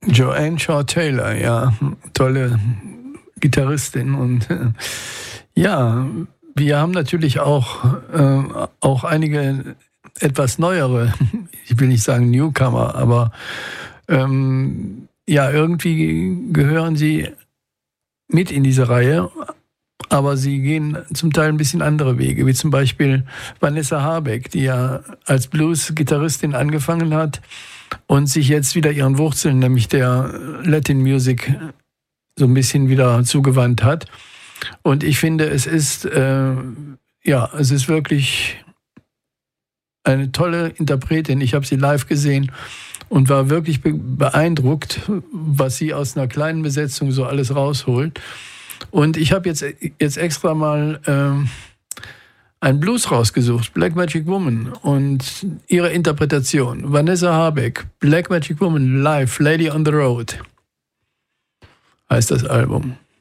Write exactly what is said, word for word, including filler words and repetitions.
Joanne Shaw Taylor, ja, tolle Gitarristin. Und äh, ja, wir haben natürlich auch, äh, auch einige etwas neuere, ich will nicht sagen Newcomer, aber ähm, ja, irgendwie gehören sie mit in diese Reihe, aber sie gehen zum Teil ein bisschen andere Wege, wie zum Beispiel Vanessa Harbeck, die ja als Blues-Gitarristin angefangen hat und sich jetzt wieder ihren Wurzeln, nämlich der Latin Music, so ein bisschen wieder zugewandt hat. Und ich finde, es ist, äh, ja, es ist wirklich eine tolle Interpretin. Ich habe sie live gesehen und war wirklich beeindruckt, was sie aus einer kleinen Besetzung so alles rausholt. Und ich habe jetzt, jetzt extra mal äh, einen Blues rausgesucht, Black Magic Woman, und ihre Interpretation. Vanessa Harbeck, Black Magic Woman live, Lady on the Road, heißt das Album.